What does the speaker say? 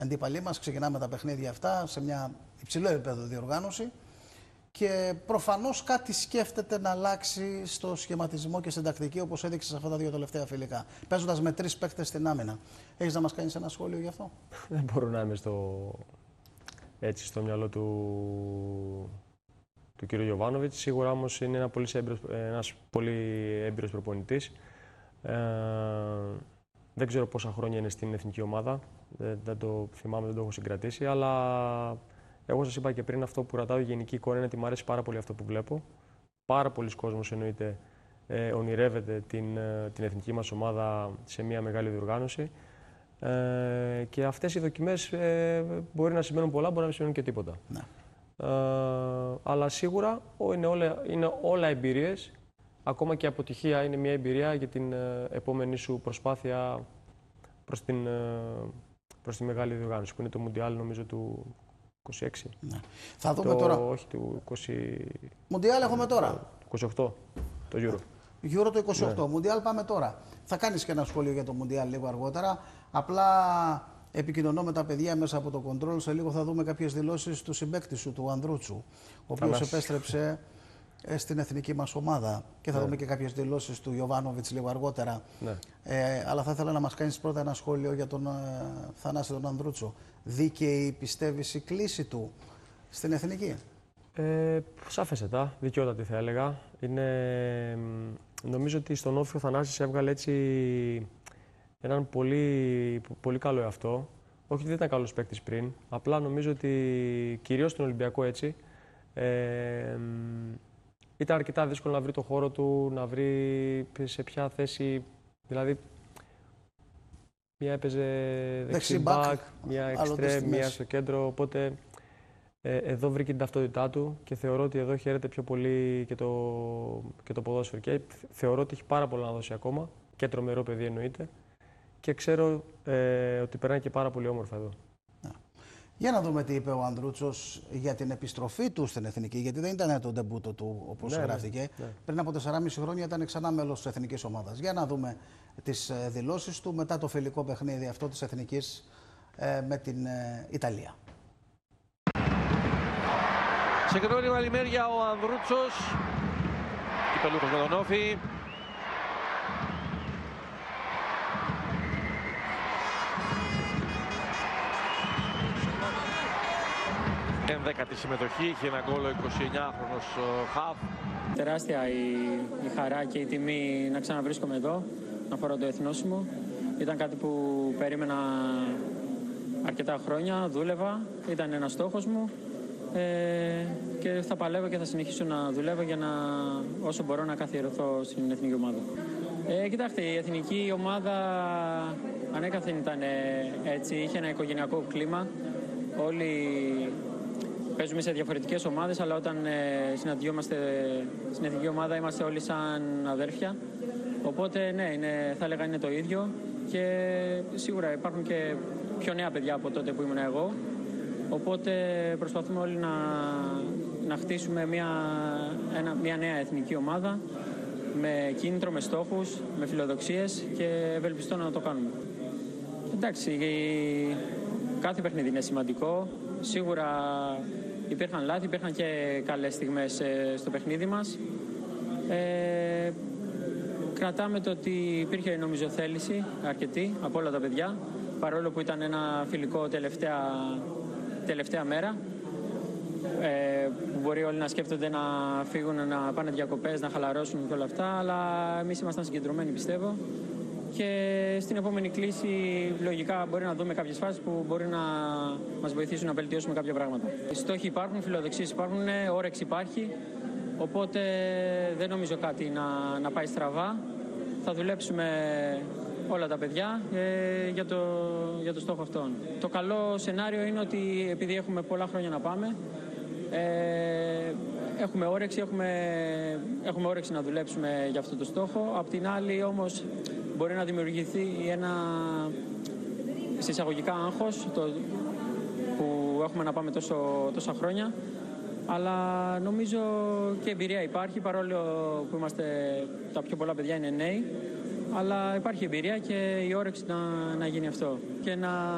αντίπαλοι μας. Ξεκινάμε τα παιχνίδια αυτά σε μια υψηλό επίπεδο διοργάνωση. Και προφανώς κάτι σκέφτεται να αλλάξει στο σχηματισμό και στην τακτική, όπως έδειξε σε αυτά τα δύο τελευταία φιλικά. Παίζοντας με 3 παίκτες στην άμυνα. Έχεις να μας κάνεις ένα σχόλιο γι' αυτό? Δεν μπορώ να είμαι έτσι στο μυαλό του κ. Γιοβάνοβιτς. Σίγουρα όμως είναι ένας πολύ έμπειρος προπονητής. Δεν ξέρω πόσα χρόνια είναι στην εθνική ομάδα. Δεν το θυμάμαι, δεν το έχω συγκρατήσει. Αλλά εγώ σας είπα και πριν, αυτό που ρωτάω η γενική εικόνα είναι ότι μου αρέσει πάρα πολύ αυτό που βλέπω. Πάρα πολλοί κόσμος εννοείται ονειρεύεται την εθνική μας ομάδα σε μια μεγάλη διοργάνωση. Και αυτές οι δοκιμές μπορεί να σημαίνουν πολλά, μπορεί να μην σημαίνουν και τίποτα. Ναι. Αλλά σίγουρα είναι όλα εμπειρίες. Ακόμα και η αποτυχία είναι μια εμπειρία για την επόμενη σου προσπάθεια προς τη μεγάλη διοργάνωση, που είναι το Μουντιάλ, νομίζω, του 26. Ναι. Θα δούμε τώρα. Όχι, του 20... Μουντιάλ έχουμε τώρα. 28, το Euro. Euro το 28. Ναι. Μουντιάλ πάμε τώρα. Θα κάνεις και ένα σχόλιο για το Μουντιάλ λίγο αργότερα. Απλά επικοινωνώ με τα παιδιά μέσα από το control. Σε λίγο θα δούμε κάποιες δηλώσεις του συμπαίκτη σου, του Ανδρούτσου, ο οποίος επέστρεψε στην εθνική μας ομάδα. Και θα δούμε και κάποιες δηλώσεις του Γιοβάνοβιτς λίγο αργότερα. Ναι. Αλλά θα ήθελα να μας κάνεις πρώτα ένα σχόλιο για τον Θανάση τον Ανδρούτσο. Δίκαιη, πιστεύεις, η κλίση του στην εθνική? Σαφέστατα, δικαιότατη θα έλεγα. Νομίζω ότι στον Όφη ο Θανάσης έβγαλε έτσι έναν πολύ, πολύ καλό εαυτό. Όχι ότι δεν ήταν καλός παίκτης πριν, απλά νομίζω ότι κυρίως στον Ολυμπιακό έτσι ήταν αρκετά δύσκολο να βρει το χώρο του, να βρει σε ποια θέση, δηλαδή μία έπαιζε δεξί μπακ, μία εξτρέμ, μία στο κέντρο, οπότε εδώ βρήκε την ταυτότητά του και θεωρώ ότι εδώ χαίρεται πιο πολύ και το ποδόσφαιρο. Και θεωρώ ότι έχει πάρα πολλά να δώσει ακόμα και τρομερό παιδί εννοείται και ξέρω ότι περνάει και πάρα πολύ όμορφα εδώ. Για να δούμε τι είπε ο Ανδρούτσος για την επιστροφή του στην εθνική, γιατί δεν ήταν το ντεμπούτο του όπως γράφτηκε. Ναι. Πριν από 4,5 χρόνια ήταν ξανά μέλος της εθνικής ομάδας. Για να δούμε τις δηλώσεις του μετά το φιλικό παιχνίδι αυτό της εθνικής με την Ιταλία. Συγκεντρώνει μαλλιμέρια ο Ανδρούτσος, κυπελούχος με τον Όφη. Ενδέκατη συμμετοχή, είχε ένα γκολ ο 29χρονος χαφ. Τεράστια η χαρά και η τιμή να ξαναβρίσκομαι εδώ, να φορώ το εθνόσημο. Ήταν κάτι που περίμενα αρκετά χρόνια, δούλευα, ήταν ένας στόχος μου. Και θα παλεύω και θα συνεχίσω να δουλεύω για όσο μπορώ να καθιερωθώ στην εθνική ομάδα. Κοιτάξτε, η εθνική ομάδα ανέκαθεν ήταν έτσι, είχε ένα οικογενειακό κλίμα. Όλοι παίζουμε σε διαφορετικές ομάδες, αλλά όταν συναντιόμαστε στην εθνική ομάδα είμαστε όλοι σαν αδέρφια. Οπότε ναι, θα έλεγα είναι το ίδιο και σίγουρα υπάρχουν και πιο νέα παιδιά από τότε που ήμουν εγώ. Οπότε προσπαθούμε όλοι να χτίσουμε μια νέα εθνική ομάδα με κίνητρο, με στόχους, με φιλοδοξίες και ευελπιστώ να το κάνουμε. Εντάξει, κάθε παιχνίδι είναι σημαντικό. Σίγουρα υπήρχαν λάθη, υπήρχαν και καλές στιγμές στο παιχνίδι μας. Κρατάμε το ότι υπήρχε νομίζω θέληση αρκετή από όλα τα παιδιά, παρόλο που ήταν ένα φιλικό τελευταία μέρα, που μπορεί όλοι να σκέφτονται να φύγουν, να πάνε διακοπές, να χαλαρώσουν και όλα αυτά, αλλά εμείς ήμασταν συγκεντρωμένοι πιστεύω και στην επόμενη κλήση λογικά μπορεί να δούμε κάποιες φάσεις που μπορεί να μας βοηθήσουν να βελτιώσουμε κάποια πράγματα. Οι στόχοι υπάρχουν, φιλοδοξίες υπάρχουν, όρεξη υπάρχει, οπότε δεν νομίζω κάτι να πάει στραβά. Θα δουλέψουμε όλα τα παιδιά για το στόχο αυτόν. Το καλό σενάριο είναι ότι επειδή έχουμε πολλά χρόνια να πάμε, έχουμε όρεξη να δουλέψουμε για αυτό το στόχο. Απ' την άλλη όμως μπορεί να δημιουργηθεί ένα εισαγωγικά άγχος που έχουμε να πάμε τόσα χρόνια. Αλλά νομίζω και εμπειρία υπάρχει, παρόλο που τα πιο πολλά παιδιά είναι νέοι. Αλλά υπάρχει εμπειρία και η όρεξη να γίνει αυτό. Και να